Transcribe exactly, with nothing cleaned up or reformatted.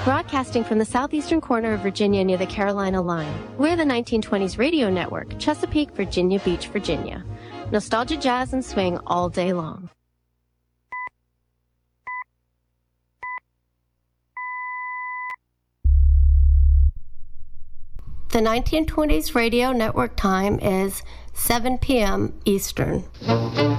Broadcasting from the southeastern corner of Virginia near the Carolina line, we're the nineteen twenties Radio Network, Chesapeake, Virginia Beach, Virginia. Nostalgia, jazz, and swing all day long. The nineteen twenties Radio Network time is seven p m Eastern.